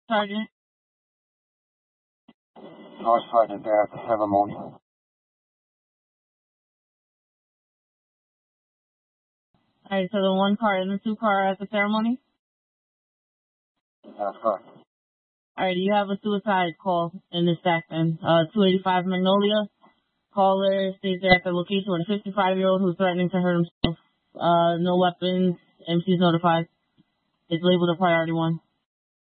Sergeant? North Sergeant there at the ceremony. Alright, so the one car and the two car at the ceremony? That's correct. Alright, you have a suicide call in this section. 285 Magnolia. Caller stays there at the location with a 55-year-old who's threatening to hurt himself. No weapons. MC's notified. It's labeled a priority 1.